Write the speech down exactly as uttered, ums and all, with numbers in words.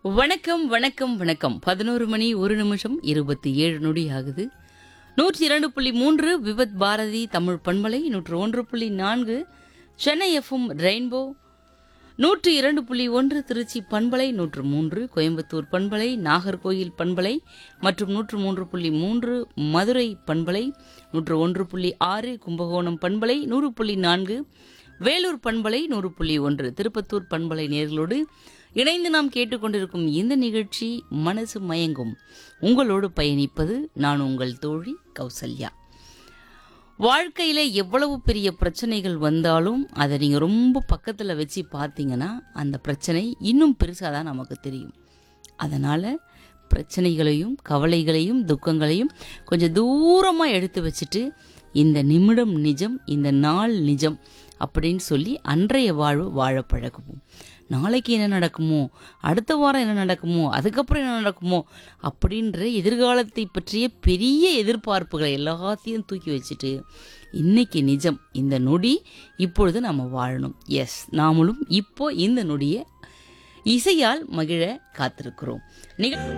வணக்கம் வணக்கம் வணக்கம் பதினோரு மணி ஒரு நிமிஷம் இருபத்தி ஏழு நொடி ஆகுது. நூற்றி இரண்டு புள்ளி மூன்று விபத் பாரதி தமிழ் பண்பலை, நூற்று ஒன்று புள்ளி நான்கு சென்னை எஃப்எம் ரெயின்போ, நூற்று இரண்டு புள்ளி ஒன்று திருச்சி பண்பலை, நூற்று மூன்று கோயம்புத்தூர் பண்பலை, நாகர்கோயில் பண்பலை மற்றும் நூற்று மூன்று புள்ளி மூன்று மதுரை பண்பலை, நூற்று ஒன்று புள்ளி ஆறு கும்பகோணம் பண்பலை, நூறு புள்ளி நான்கு வேலூர் பண்பலை, நூறு புள்ளி ஒன்று திருப்பத்தூர் பண்பலை நேர்களோடு இணைந்து நாம் கேட்டுக்கொண்டிருக்கும் இந்த நிகழ்ச்சி மனசு மயங்கும். உங்களோடு பயணிப்பது நான் உங்கள் தோழி கௌசல்யா. வாழ்க்கையில எவ்வளவு பெரிய பிரச்சனைகள் வந்தாலும் அதை நீங்க ரொம்ப பக்கத்துல வச்சு பார்த்தீங்கன்னா அந்த பிரச்சனை இன்னும் பெருசாக தான் நமக்கு தெரியும். அதனால பிரச்சனைகளையும் கவலைகளையும் துக்கங்களையும் கொஞ்சம் தூரமா எடுத்து வச்சுட்டு இந்த நிமிடம் நிஜம், இந்த நாள் நிஜம் அப்படின்னு சொல்லி அன்றைய வாழ்வு வாழ பழகுவோம். நாளைக்கு என்ன நடக்குமோ, அடுத்த வாரம் என்ன நடக்குமோ, அதுக்கப்புறம் என்ன நடக்குமோ அப்படின்ற எதிர்காலத்தை பற்றிய பெரிய எதிர்பார்ப்புகளை எல்லாத்தையும் தூக்கி வச்சுட்டு இன்னைக்கு நிஜம், இந்த நொடி இப்பொழுது நம்ம வாழணும். எஸ், நாமளும் இப்போ இந்த நொடியை இசையால் மகிழ காத்திருக்கிறோம். நிக